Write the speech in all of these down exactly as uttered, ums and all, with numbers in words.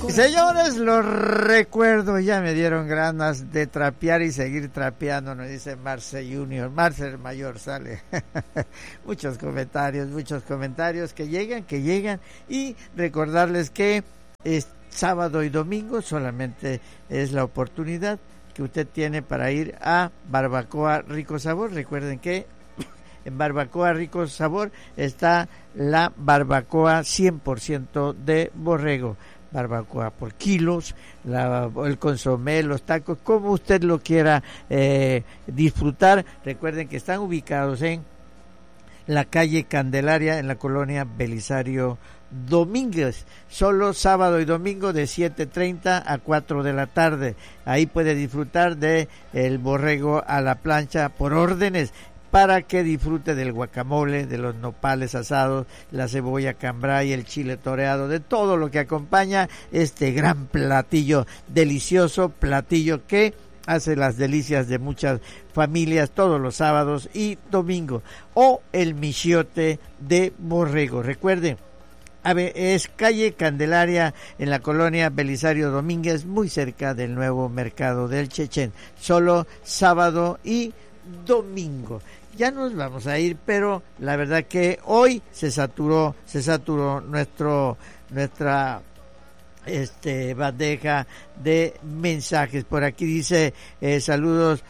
Señores, los recuerdo, ya me dieron ganas de trapear y seguir trapeando, nos dice Marce Junior, Marce el mayor sale. Muchos comentarios, muchos comentarios que llegan, que llegan, y recordarles que es sábado y domingo solamente es la oportunidad que usted tiene para ir a Barbacoa Rico Sabor. Recuerden que en Barbacoa Rico Sabor está la barbacoa cien por ciento de borrego. Barbacoa por kilos, la, el consomé, los tacos, como usted lo quiera eh, disfrutar. Recuerden que están ubicados en la calle Candelaria, en la colonia Belisario Domínguez, solo sábado y domingo de siete treinta a cuatro de la tarde. Ahí puede disfrutar de el borrego a la plancha por órdenes, para que disfrute del guacamole, de los nopales asados, la cebolla cambray, el chile toreado, de todo lo que acompaña este gran platillo, delicioso platillo que hace las delicias de muchas familias todos los sábados y domingos. O el michiote de borrego. Recuerden, a ver, es calle Candelaria en la colonia Belisario Domínguez, muy cerca del nuevo mercado del Chechén. Solo sábado y domingo. Ya nos vamos a ir, pero la verdad que hoy se saturó, se saturó nuestro, nuestra este bandeja de mensajes. Por aquí dice eh, saludos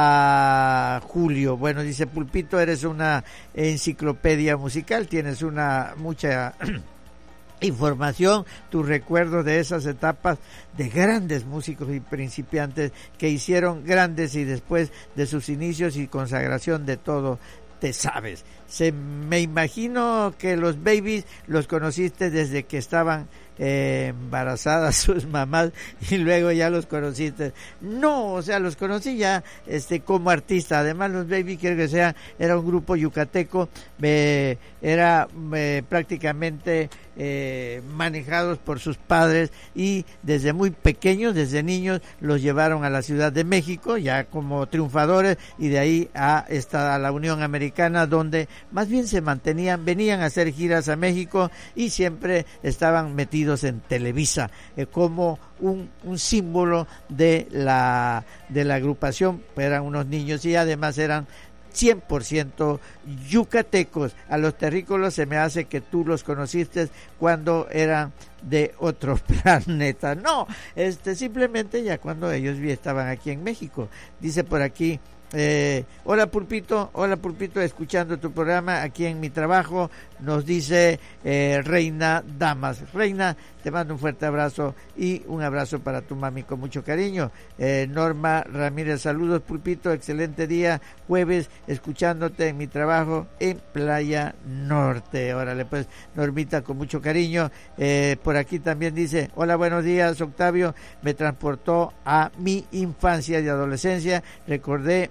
a Julio. Bueno, dice Pulpito, eres una enciclopedia musical, tienes una mucha información, tu recuerdo de esas etapas de grandes músicos y principiantes que hicieron grandes, y después de sus inicios y consagración de todo te sabes. Se, me imagino que los Babies los conociste desde que estaban eh, embarazadas sus mamás y luego ya los conociste. No, o sea, los conocí ya este como artista. Además, los Babies, quiero que sea, era un grupo yucateco, eh, era eh, prácticamente eh, manejados por sus padres, y desde muy pequeños, desde niños, los llevaron a la Ciudad de México ya como triunfadores, y de ahí a esta a la Unión Americana, donde más bien se mantenían, venían a hacer giras a México y siempre estaban metidos en Televisa eh, como un, un símbolo de la de la agrupación. Eran unos niños y además eran cien por ciento yucatecos. A los terrícolas se me hace que tú los conociste cuando eran de otro planeta. No, este simplemente ya cuando ellos estaban aquí en México. Dice por aquí, Eh, hola Pulpito, hola Pulpito, escuchando tu programa aquí en mi trabajo, nos dice eh, Reina Damas. Reina, te mando un fuerte abrazo y un abrazo para tu mami con mucho cariño. eh, Norma Ramírez, saludos Pulpito, excelente día, jueves, escuchándote en mi trabajo en Playa Norte. Órale pues, Normita, con mucho cariño. eh, por aquí también dice, hola, buenos días Octavio, me transportó a mi infancia y adolescencia, recordé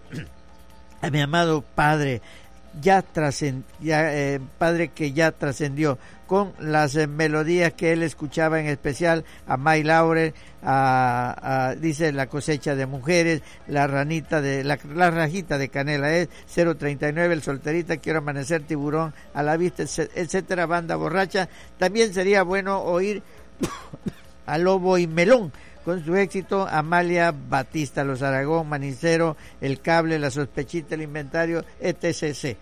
a mi amado padre, ya trascend, ya, eh, padre que ya trascendió, con las eh, melodías que él escuchaba, en especial a May Laurel, a, a, dice La cosecha de mujeres, la ranita de la, la rajita de canela, es cero treinta y nueve, El solterita, quiero amanecer, tiburón a la vista, etcétera, banda borracha. También sería bueno oír a Lobo y Melón con su éxito, Amalia Batista, Los Aragón, Manicero, El Cable, La Sospechita, El Inventario, etcétera.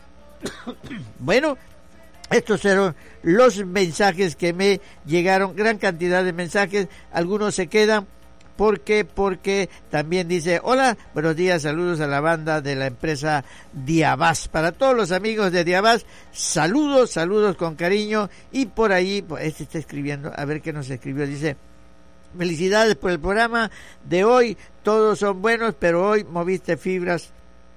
Bueno, estos fueron los mensajes que me llegaron, gran cantidad de mensajes, algunos se quedan, porque porque también dice, hola, buenos días, saludos a la banda de la empresa Diabás, para todos los amigos de Diabás, saludos, saludos con cariño, y por ahí, este está escribiendo, a ver qué nos escribió, dice, felicidades por el programa de hoy, todos son buenos, pero hoy moviste fibras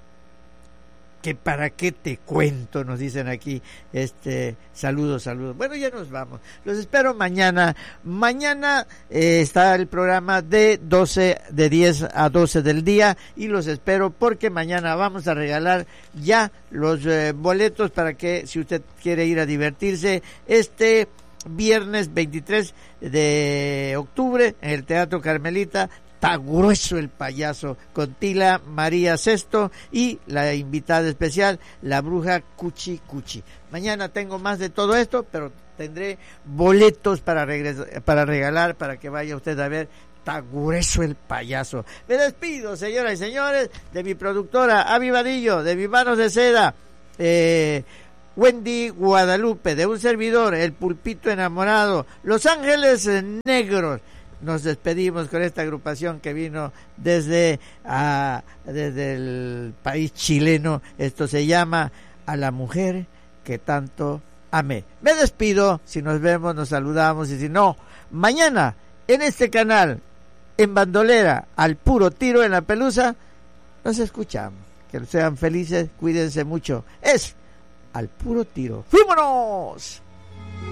que para qué te cuento, nos dicen aquí. Este, saludos, saludos. Bueno, ya nos vamos. Los espero mañana. Mañana eh, está el programa de doce, de diez a doce del día, y los espero porque mañana vamos a regalar ya los eh, boletos para que, si usted quiere ir a divertirse este viernes veintitrés de octubre en el Teatro Carmelita. Está grueso el payaso, con Tila María Sesto y la invitada especial, la bruja Cuchi Cuchi. Mañana tengo más de todo esto, pero tendré boletos para regresar, para regalar, para que vaya usted a ver. Está grueso el payaso. Me despido, señoras y señores, de mi productora Avi Vadillo, de mis manos de seda, eh, Wendy Guadalupe, de un servidor, el pulpito enamorado, Los Ángeles Negros. Nos despedimos con esta agrupación que vino desde, uh, desde el país chileno. Esto se llama A la mujer que tanto amé. Me despido, si nos vemos nos saludamos y si no, mañana en este canal, en bandolera, al puro tiro en la pelusa, nos escuchamos. Que sean felices, cuídense mucho. Es Al Puro Tiro. ¡Fuímonos!